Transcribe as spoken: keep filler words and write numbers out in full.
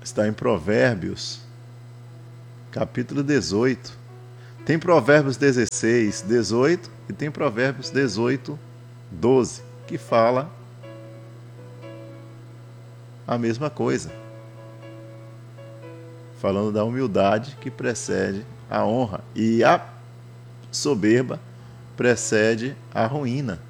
Está em Provérbios, capítulo dezoito. Tem Provérbios dezesseis, dezoito e tem Provérbios dezoito, doze, que fala a mesma coisa. Falando da humildade que precede a honra e a soberba precede a ruína.